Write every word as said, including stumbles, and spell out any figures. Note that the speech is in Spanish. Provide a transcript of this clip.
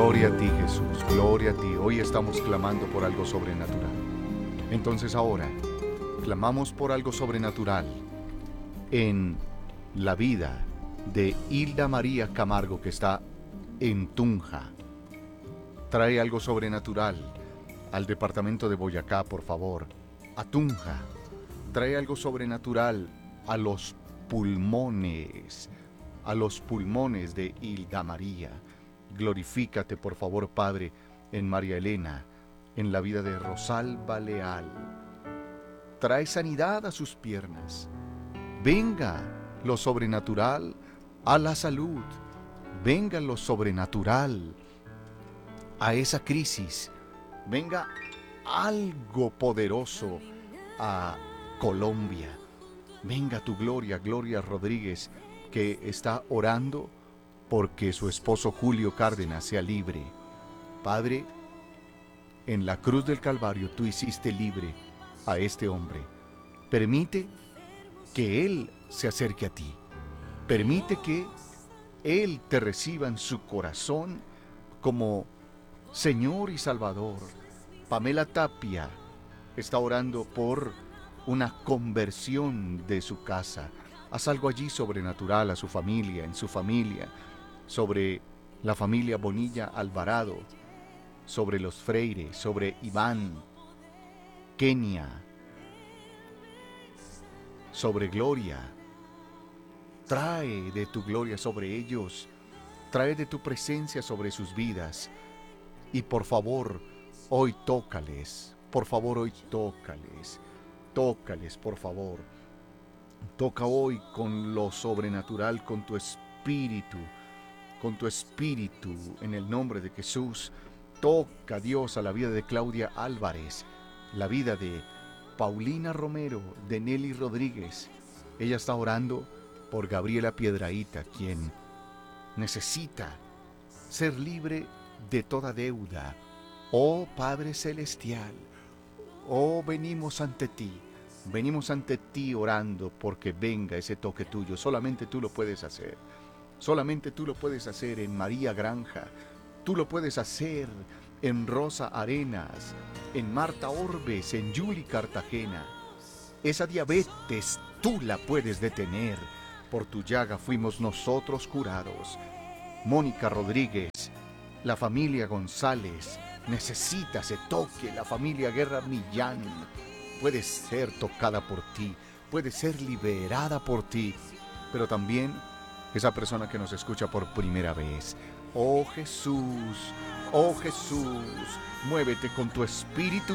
Gloria a ti, Jesús, gloria a ti. Hoy estamos clamando por algo sobrenatural. Entonces ahora, clamamos por algo sobrenatural en la vida de Hilda María Camargo, que está en Tunja. Trae algo sobrenatural al departamento de Boyacá, por favor, a Tunja. Trae algo sobrenatural a los pulmones, a los pulmones de Hilda María. Glorifícate, por favor, Padre, en María Elena, en la vida de Rosalba Leal. Trae sanidad a sus piernas. Venga lo sobrenatural a la salud. Venga lo sobrenatural a esa crisis. Venga algo poderoso a Colombia. Venga tu Gloria, Gloria Rodríguez, que está orando porque su esposo Julio Cárdenas sea libre. Padre, en la cruz del Calvario tú hiciste libre a este hombre. Permite que Él se acerque a ti. Permite que Él te reciba en su corazón como Señor y Salvador. Pamela Tapia está orando por una conversión de su casa. Haz algo allí sobrenatural a su familia, en su familia, sobre la familia Bonilla Alvarado, sobre los Freire, sobre Iván, Kenia, sobre Gloria. Trae de tu gloria sobre ellos, trae de tu presencia sobre sus vidas. Y por favor, hoy tócales, por favor, hoy tócales, tócales, por favor. Toca hoy con lo sobrenatural, con tu espíritu, con tu espíritu, en el nombre de Jesús. Toca, Dios, a la vida de Claudia Álvarez, la vida de Paulina Romero, de Nelly Rodríguez. Ella está orando por Gabriela Piedrahíta, quien necesita ser libre de toda deuda. Oh Padre Celestial, oh venimos ante ti, venimos ante ti orando porque venga ese toque tuyo. Solamente tú lo puedes hacer, solamente tú lo puedes hacer en María Granja, tú lo puedes hacer en Rosa Arenas, en Marta Orbes, en Yuli Cartagena. Esa diabetes tú la puedes detener, por tu llaga fuimos nosotros curados. Mónica Rodríguez, la familia González necesita ese toque. La familia Guerra Millán puede ser tocada por ti, puede ser liberada por ti, pero también esa persona que nos escucha por primera vez. Oh Jesús, oh Jesús, muévete con tu Espíritu